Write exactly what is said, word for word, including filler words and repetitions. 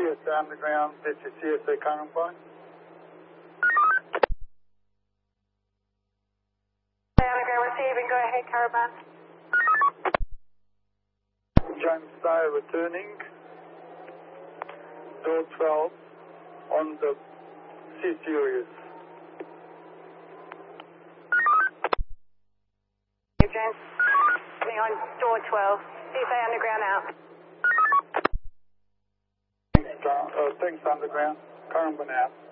S A underground, this is C S A Currumbine. Underground receiving, go ahead, Caravan. James Dyer returning, door twelve on the C-Series. James, coming on door twelve, C S A underground out. Thanks, uh, thanks underground, Currumbine out.